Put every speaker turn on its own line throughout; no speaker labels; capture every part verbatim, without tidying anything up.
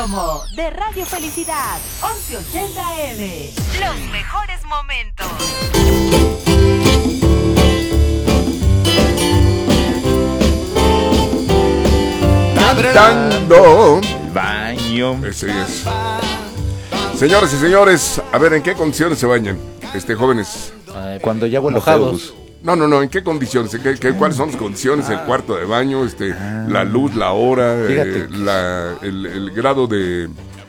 promo de Radio Felicidad, once ochenta A M. Los mejores momentos.
Cantando
el baño.
Ese es. Señores y señores, a ver, ¿en qué condiciones se bañan? Este, jóvenes.
Cuando ya huele
mojados.
No, no, no, ¿en qué condiciones? ¿En qué, qué, ¿Cuáles son las condiciones? El cuarto de baño, este,
Ah.
la luz, la hora,
Fíjate
eh,
que-
la, el, el grado de,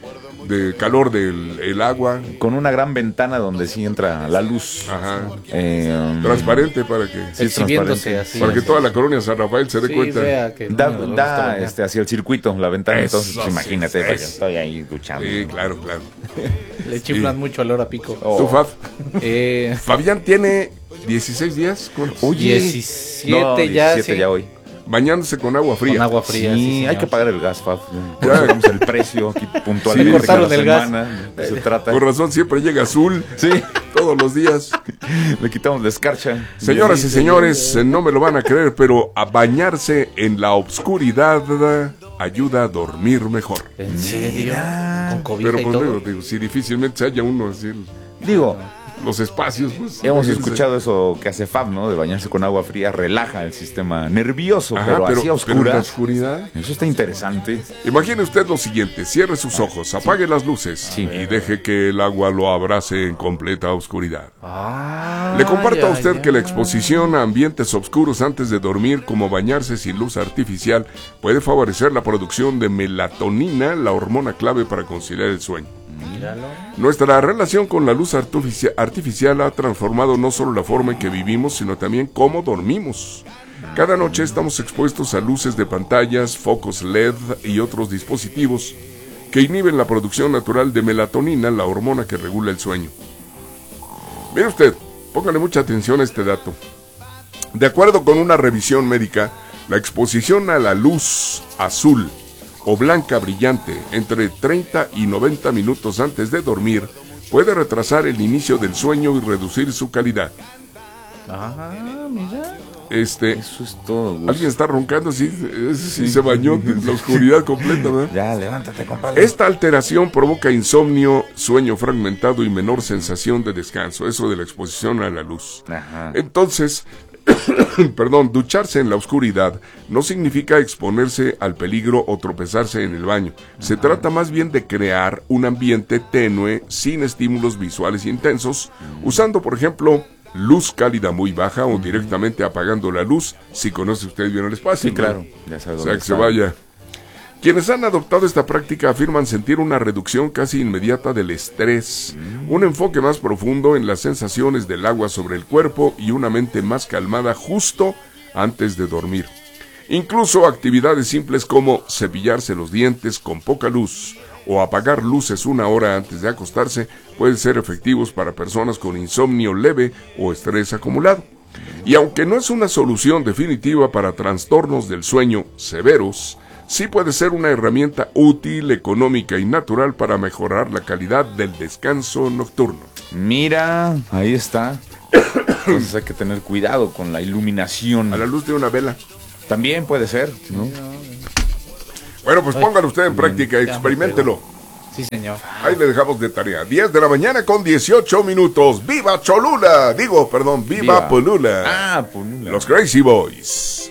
de calor del el agua.
Con una gran ventana donde sí entra la luz.
Ajá.
Eh,
Transparente para que,
Sí,
Exhibiéndose
transparente.
así.
para que toda la colonia San Rafael se dé
Sí,
cuenta.
vea que
Da,
no, no, no
da,
está bañado.
este, hacia el circuito, la ventana,
Eso,
entonces
sí,
imagínate,
eso.
vaya, estoy ahí duchando.
Sí, claro, claro.
Le chiflan
Sí.
mucho al hora pico.
Oh.
¿Tú, Fab?
Eh,
Fabián tiene dieciséis días con-
Oye,
diecisiete
no,
ya,
diecisiete
sí.
ya hoy.
bañándose con agua fría.
Con agua fría.
Sí,
sí,
hay
señor.
que pagar el gas, Fab.
Ya.
Ya tenemos el precio aquí puntualmente.
Sí, cortaron
cada
el gas.
semana, de eso se trata.
Por razón siempre llega azul
Sí,
todos los días.
le quitamos la escarcha.
Señoras y señores, eh, no me lo van a creer, pero a bañarse en la obscuridad ayuda a dormir mejor.
¿En serio? Con cobija
Pero
y
pues
todo.
digo, digo, si difícilmente se halla uno así el-
Digo,
los espacios, pues.
hemos
fíjense.
escuchado eso que hace Fab, ¿no? De bañarse con agua fría, relaja el sistema nervioso,
Ajá,
pero,
pero,
así a
pero en la
oscuras.
oscuridad.
Eso está interesante.
Imagine usted lo siguiente, cierre sus ojos, apague las luces
Sí.
y deje que el agua lo abrace en completa oscuridad.
Ah,
Le comparto a
ya,
usted
ya.
que la exposición a ambientes oscuros antes de dormir, como bañarse sin luz artificial, puede favorecer la producción de melatonina, la hormona clave para conciliar el sueño.
Míralo.
Nuestra relación con la luz artifici- artificial ha transformado no solo la forma en que vivimos, sino también cómo dormimos. Cada noche estamos expuestos a luces de pantallas, focos L E D y otros dispositivos que inhiben la producción natural de melatonina, la hormona que regula el sueño. Mire usted, póngale mucha atención a este dato. De acuerdo con una revisión médica, la exposición a la luz azul o blanca brillante entre treinta y noventa minutos antes de dormir puede retrasar el inicio del sueño y reducir su calidad.
Ah, mira.
Este,
Eso es todo, Gus.
alguien está roncando, sí, ese sí se bañó en la oscuridad completa, ¿verdad?
Ya, levántate, compadre.
Esta alteración provoca insomnio, sueño fragmentado y menor sensación de descanso, eso de la exposición a la luz.
Ajá.
Entonces, perdón, ducharse en la oscuridad no significa exponerse al peligro o tropezarse en el baño. Se trata más bien de crear un ambiente tenue, sin estímulos visuales intensos, usando, por ejemplo, luz cálida muy baja o directamente apagando la luz, si conoce usted bien el espacio.
Sí,
¿no?
claro. Ya sabe
O
dónde
sea, que se
está.
vaya. Quienes han adoptado esta práctica afirman sentir una reducción casi inmediata del estrés, un enfoque más profundo en las sensaciones del agua sobre el cuerpo y una mente más calmada justo antes de dormir. Incluso actividades simples como cepillarse los dientes con poca luz o apagar luces una hora antes de acostarse pueden ser efectivos para personas con insomnio leve o estrés acumulado. Y aunque no es una solución definitiva para trastornos del sueño severos, sí puede ser una herramienta útil, económica y natural para mejorar la calidad del descanso nocturno.
Mira, ahí está. Entonces hay que tener cuidado con la iluminación.
A la luz de una vela.
También puede ser, ¿no?
Bueno, pues póngalo usted en práctica,
ya me
experiméntelo.
Sí, señor.
Ahí le dejamos de tarea. diez de la mañana con dieciocho minutos. ¡Viva Cholula! Digo, perdón, ¡Viva,
Viva.
Polula!
Ah, pues.
Los Crazy Boys.